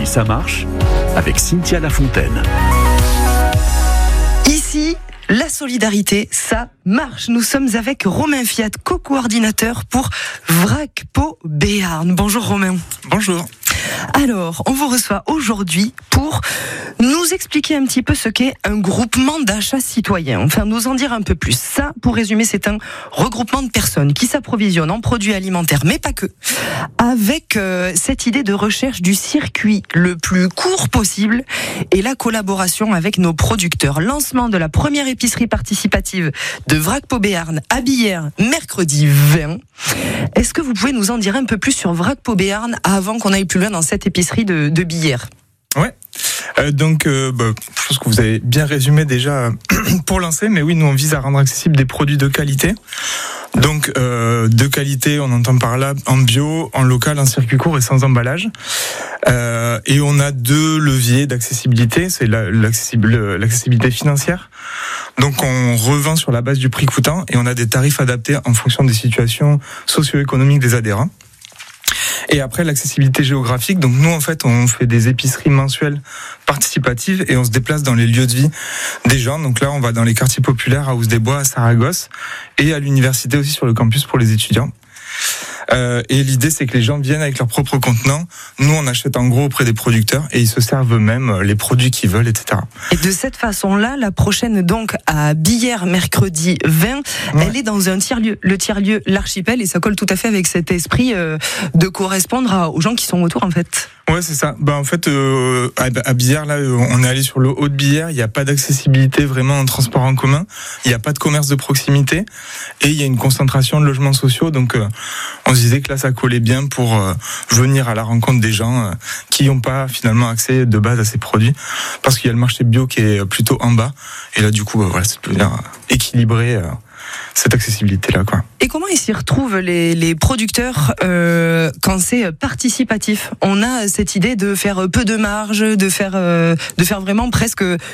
ça marche avec Cynthia Lafontaine. Ici, la solidarité, ça marche. Nous sommes avec Romain Fiat, co-coordinateur pour Vrac Pau Béarn. Bonjour Romain. Bonjour. Alors, on vous reçoit aujourd'hui pour nous expliquer un petit peu ce qu'est un groupement d'achat citoyen. Enfin, nous en dire un peu plus. Ça, pour résumer, c'est un regroupement de personnes qui s'approvisionnent en produits alimentaires, mais pas que, avec cette idée de recherche du circuit le plus court possible et la collaboration avec nos producteurs. Lancement de la première épicerie participative de Vrac Pau Béarn à Billère, mercredi 20. Est-ce que vous pouvez nous en dire un peu plus sur Vrac Pau Béarn avant qu'on aille plus loin dans cette épicerie de Billère? Ouais. Je pense que vous avez bien résumé déjà pour lancer, mais oui, nous on vise à rendre accessibles des produits de qualité. Donc de qualité, on entend par là en bio, en local, en circuit court et sans emballage. Et on a deux leviers d'accessibilité, c'est l'accessibilité financière. Donc on revend sur la base du prix coûtant et on a des tarifs adaptés en fonction des situations socio-économiques des adhérents. Et après, l'accessibilité géographique. Donc nous, en fait, on fait des épiceries mensuelles participatives et on se déplace dans les lieux de vie des gens. Donc là, on va dans les quartiers populaires à Ouse-des-Bois, à Saragosse et à l'université aussi sur le campus pour les étudiants. Et l'idée, c'est que les gens viennent avec leurs propres contenants. Nous, on achète en gros auprès des producteurs et ils se servent eux-mêmes les produits qu'ils veulent, etc. Et de cette façon-là, la prochaine, donc, à Billère, mercredi 20, elle est dans un tiers-lieu, le tiers-lieu L'Archipel, et ça colle tout à fait avec cet esprit de correspondre aux gens qui sont autour, en fait. Ouais, c'est ça. En fait, à Billère, là, on est allé sur le haut de Billère. Il n'y a pas d'accessibilité vraiment en transport en commun. Il n'y a pas de commerce de proximité. Et il y a une concentration de logements sociaux. Donc, on se disait que là, ça collait bien pour venir à la rencontre des gens qui n'ont pas finalement accès de base à ces produits. Parce qu'il y a le marché bio qui est plutôt en bas. Et là, du coup, voilà, c'est de venir équilibrer cette accessibilité-là, quoi. Et comment ils s'y retrouvent les producteurs quand c'est participatif? On a cette idée de faire peu de marge, de faire vraiment presque